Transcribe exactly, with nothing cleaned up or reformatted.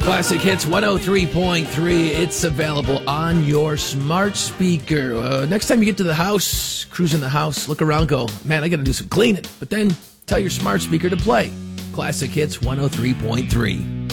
Classic Hits one oh three point three. It's available on your smart speaker. Uh, next time you get to the house, cruise in the house, look around, go, man, I got to do some cleaning. But then tell your smart speaker to play Classic Hits one oh three point three.